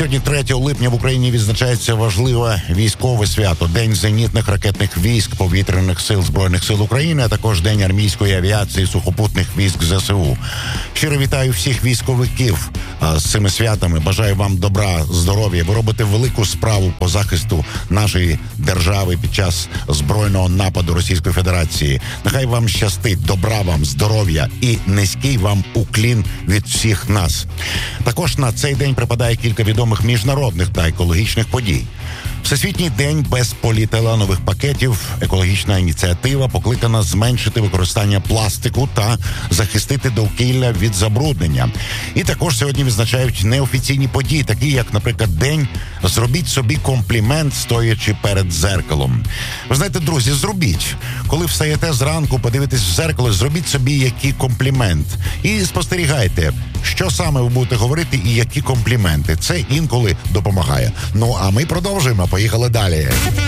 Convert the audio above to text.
Сьогодні, 3 липня, в Україні відзначається важливе військове свято – День зенітних ракетних військ Повітряних сил Збройних сил України, а також День армійської авіації сухопутних військ ЗСУ. Щиро вітаю всіх військовиків з цими святами. Бажаю вам добра, здоров'я. Ви робите велику справу по захисту нашої держави під час збройного нападу Російської Федерації. Нехай вам щастить, добра вам, здоров'я і низький вам уклін від всіх нас. Також на цей день припадає кілька відомих міжнародних та екологічних подій. Всесвітній день без поліетиленових пакетів. Екологічна ініціатива покликана зменшити використання пластику та захистити довкілля від забруднення. І також сьогодні відзначають неофіційні події, такі як, наприклад, день «Зробіть собі комплімент, стоячи перед дзеркалом». Ви знаєте, друзі, зробіть. Коли встаєте зранку, подивитесь в дзеркало, зробіть собі який комплімент. І спостерігайте, що саме ви будете говорити і які компліменти. Це інколи допомагає. Ну, а ми продовжуємо. Поїхали далі.